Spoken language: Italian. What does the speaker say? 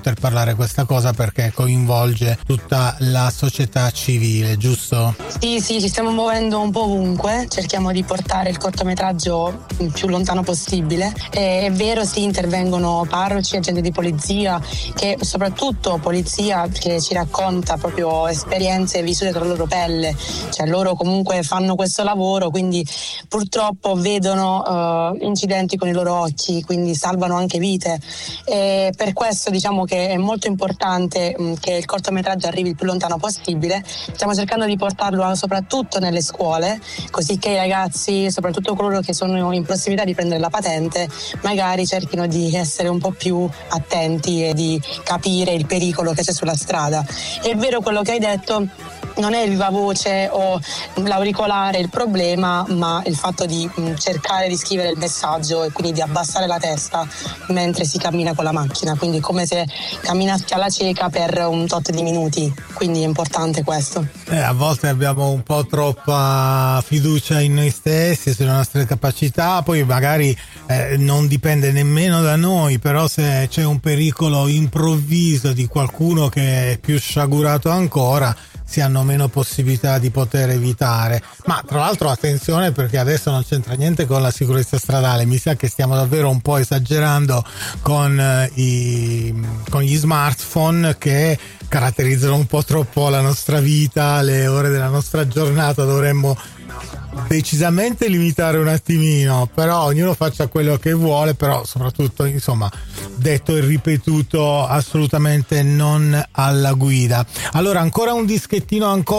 poter parlare questa cosa perché coinvolge tutta la società civile, giusto? Sì, ci stiamo muovendo un po' ovunque, cerchiamo di portare il cortometraggio il più lontano possibile. È vero, sì, intervengono parroci, agenti di polizia, che soprattutto polizia che ci racconta proprio esperienze vissute tra la loro pelle, cioè loro comunque fanno questo lavoro, quindi purtroppo vedono incidenti con i loro occhi, quindi salvano anche vite, e per questo diciamo che è molto importante che il cortometraggio arrivi il più lontano possibile. Stiamo cercando di portarlo soprattutto nelle scuole, così che i ragazzi, soprattutto coloro che sono in prossimità di prendere la patente, magari cerchino di essere un po' più attenti e di capire il pericolo che c'è sulla strada. È vero quello che hai detto, non è il viva voce o l'auricolare il problema, ma il fatto di cercare di scrivere il messaggio e quindi di abbassare la testa mentre si cammina con la macchina, quindi come se camminassi alla cieca per un tot di minuti, quindi è importante questo. A volte abbiamo un po' troppa fiducia in noi stessi, sulle nostre capacità, poi magari non dipende nemmeno da noi, però se c'è un pericolo improvviso di qualcuno che è più sciagurato ancora, si hanno meno possibilità di poter evitare. Ma tra l'altro attenzione, perché adesso non c'entra niente con la sicurezza stradale, mi sa che stiamo davvero un po' esagerando con gli smartphone che caratterizzano un po' troppo la nostra vita, le ore della nostra giornata. Dovremmo decisamente limitare un attimino, però ognuno faccia quello che vuole, però soprattutto, insomma, detto e ripetuto, assolutamente non alla guida. Allora, ancora un dischettino ancora.